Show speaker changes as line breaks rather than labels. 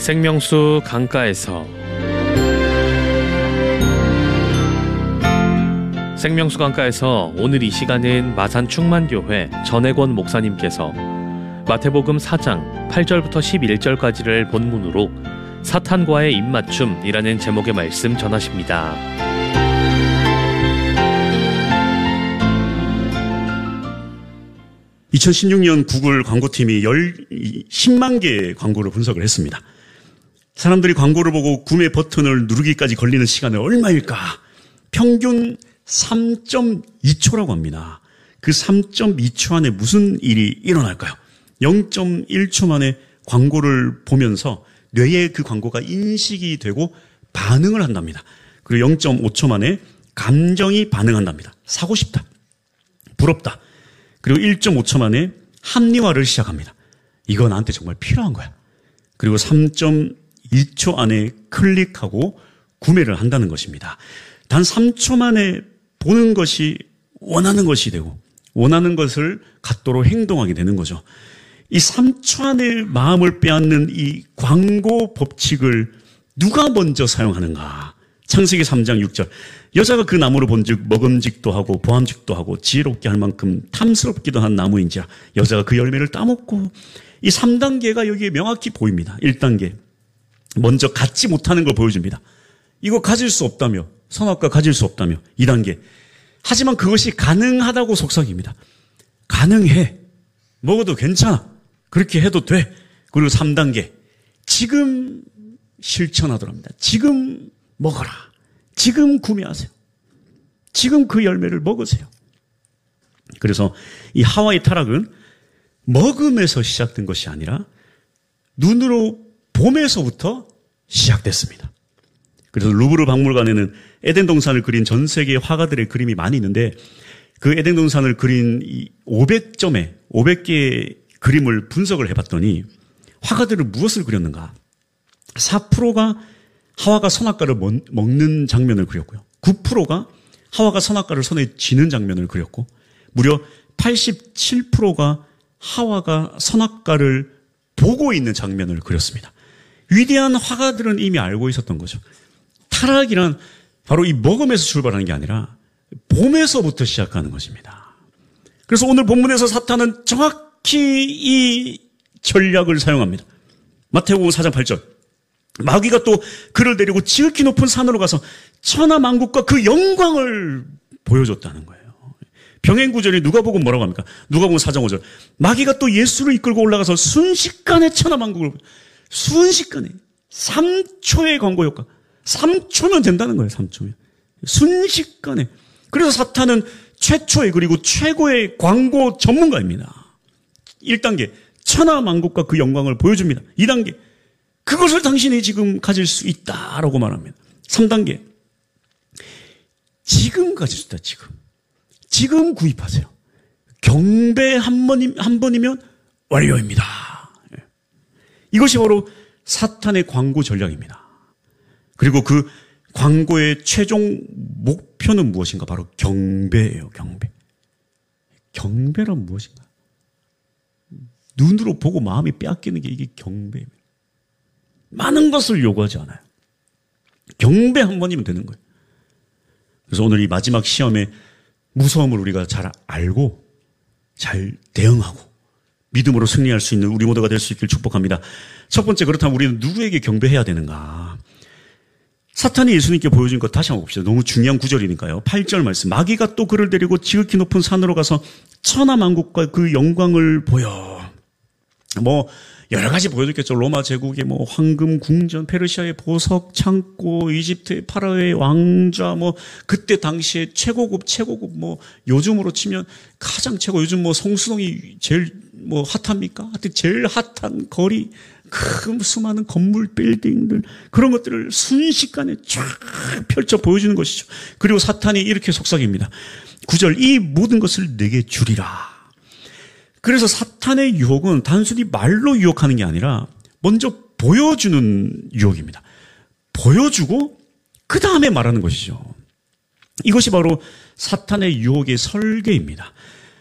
생명수 강가에서 생명수 강가에서 오늘 이 시간은 마산 충만교회 전혜권 목사님께서 마태복음 4장 8절부터 11절까지를 본문으로 사탄과의 입맞춤이라는 제목의 말씀 전하십니다.
2016년 구글 광고팀이 10만 개의 광고를 분석을 했습니다. 사람들이 광고를 보고 구매 버튼을 누르기까지 걸리는 시간은 얼마일까? 평균 3.2초라고 합니다. 그 3.2초 안에 무슨 일이 일어날까요? 0.1초 만에 광고를 보면서 뇌에 그 광고가 인식이 되고 반응을 한답니다. 그리고 0.5초 만에 감정이 반응한답니다. 사고 싶다, 부럽다. 그리고 1.5초 만에 합리화를 시작합니다. 이거 나한테 정말 필요한 거야. 그리고 3.2초 안에 클릭하고 구매를 한다는 것입니다. 단 3초 만에 보는 것이 원하는 것이 되고 원하는 것을 갖도록 행동하게 되는 거죠. 이 3초 안에 마음을 빼앗는 이 광고 법칙을 누가 먼저 사용하는가? 창세기 3장 6절. 여자가 그 나무를 본즉 먹음직도 하고 보암직도 하고 지혜롭게 할 만큼 탐스럽기도 한 나무인지라 여자가 그 열매를 따먹고. 이 3단계가 여기에 명확히 보입니다. 1단계. 먼저 갖지 못하는 걸 보여줍니다. 이거 가질 수 없다며, 선악과 가질 수 없다며. 2단계. 하지만 그것이 가능하다고 속삭입니다. 가능해. 먹어도 괜찮아. 그렇게 해도 돼. 그리고 3단계. 지금 실천하더랍니다. 지금 먹어라. 지금 구매하세요. 지금 그 열매를 먹으세요. 그래서 이 하와의 타락은 먹음에서 시작된 것이 아니라 눈으로 봄에서부터 시작됐습니다. 그래서 루브르 박물관에는 에덴 동산을 그린 전 세계 화가들의 그림이 많이 있는데 그 에덴 동산을 그린 500개의 그림을 분석을 해봤더니 화가들은 무엇을 그렸는가? 4%가 하와가 선악과를 먹는 장면을 그렸고요. 9%가 하와가 선악과를 손에 쥐는 장면을 그렸고 무려 87%가 하와가 선악과를 보고 있는 장면을 그렸습니다. 위대한 화가들은 이미 알고 있었던 거죠. 타락이란 바로 이 먹음에서 출발하는 게 아니라 봄에서부터 시작하는 것입니다. 그래서 오늘 본문에서 사탄은 정확히 이 전략을 사용합니다. 마태복음 4장 8절. 마귀가 또 그를 데리고 지극히 높은 산으로 가서 천하만국과 그 영광을 보여줬다는 거예요. 병행구절이 누가복음 뭐라고 합니까? 누가복음 4장 5절. 마귀가 또 예수를 이끌고 올라가서 순식간에 천하만국을, 순식간에 3초의 광고 효과. 3초면 된다는 거예요. 3초면. 순식간에. 그래서 사탄은 최초의 그리고 최고의 광고 전문가입니다. 1단계 천하만국과 그 영광을 보여줍니다. 2단계 그것을 당신이 지금 가질 수 있다라고 말합니다. 3단계 지금 가질 수 있다. 지금 구입하세요. 경배 한 번이면 완료입니다. 이것이 바로 사탄의 광고 전략입니다. 그리고 그 광고의 최종 목표는 무엇인가? 바로 경배예요. 경배. 경배란 무엇인가? 눈으로 보고 마음이 빼앗기는 게 이게 경배입니다. 많은 것을 요구하지 않아요. 경배 한 번이면 되는 거예요. 그래서 오늘 이 마지막 시험의 무서움을 우리가 잘 알고 잘 대응하고 믿음으로 승리할 수 있는 우리 모두가 될 수 있길 축복합니다. 첫 번째, 그렇다면 우리는 누구에게 경배해야 되는가? 사탄이 예수님께 보여준 것 다시 한번 봅시다. 너무 중요한 구절이니까요. 8절 말씀. 마귀가 또 그를 데리고 지극히 높은 산으로 가서 천하만국과 그 영광을 보여. 여러 가지 보여줬겠죠. 로마 제국의 황금 궁전, 페르시아의 보석 창고, 이집트의 파라오의 왕좌, 그때 당시에 최고급, 요즘으로 치면 가장 최고, 요즘 성수동이 제일 핫합니까? 하여튼 제일 핫한 거리, 큰 수많은 건물, 빌딩들, 그런 것들을 순식간에 쫙 펼쳐 보여주는 것이죠. 그리고 사탄이 이렇게 속삭입니다. 9절, 이 모든 것을 내게 주리라. 그래서 사탄의 유혹은 단순히 말로 유혹하는 게 아니라 먼저 보여주는 유혹입니다. 보여주고 그 다음에 말하는 것이죠. 이것이 바로 사탄의 유혹의 설계입니다.